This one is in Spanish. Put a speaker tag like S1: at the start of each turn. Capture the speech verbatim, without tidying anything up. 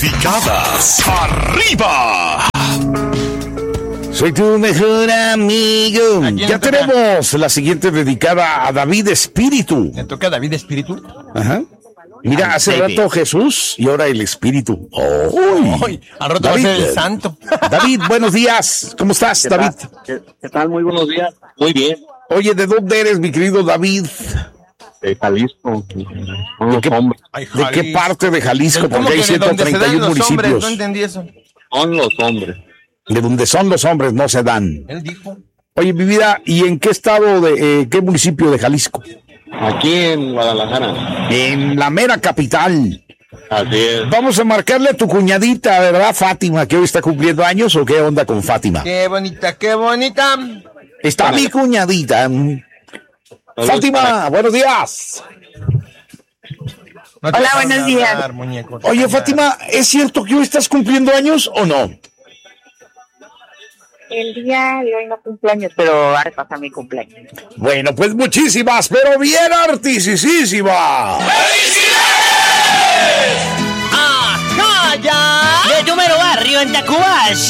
S1: Picadas arriba.
S2: Soy tu mejor amigo. Ya tenemos la siguiente dedicada a David Espíritu.
S3: ¿Me toca David Espíritu?
S2: Ajá. Mira, hace rato Jesús y ahora el Espíritu. ¡Oh!
S3: Ay, al rato va a ser el santo.
S2: David, buenos días. ¿Cómo estás,
S4: ¿Qué
S2: David?
S4: Tal? ¿Qué, ¿Qué tal? Muy buenos días. Muy bien.
S2: Oye, ¿de dónde eres, mi querido David?
S4: De Jalisco. Son los
S2: qué,
S4: hombres.
S3: Ay,
S2: ¿De qué parte de Jalisco?
S3: ¿Cómo
S2: Porque hay
S3: que de donde se
S2: ciento treinta y
S3: dan
S2: uno
S3: los hombres?
S2: municipios.
S3: No entendí eso.
S4: Son los hombres.
S2: De donde son los hombres, no se dan.
S3: Él dijo.
S2: Oye, mi vida, ¿y en qué estado, de eh, qué municipio de Jalisco?
S4: Aquí en Guadalajara.
S2: En la mera capital.
S4: Así es.
S2: Vamos a marcarle a tu cuñadita, ¿verdad, Fátima, que hoy está cumpliendo años? ¿O qué onda con Fátima?
S3: Qué bonita, qué bonita.
S2: Está mi cuñadita. Fátima, buenos días.
S3: No te
S5: Hola,
S3: dejaron
S5: buenos días.
S3: hablar, muñeco.
S2: Oye, Fátima, ¿es cierto que hoy estás cumpliendo años o no?
S5: El día de hoy no cumpleaños, pero ahora pasa mi cumpleaños.
S2: Bueno, pues muchísimas, pero bien artisísimas.
S6: ¡Ajá, ya! De tu mero barrio en Tacubaya.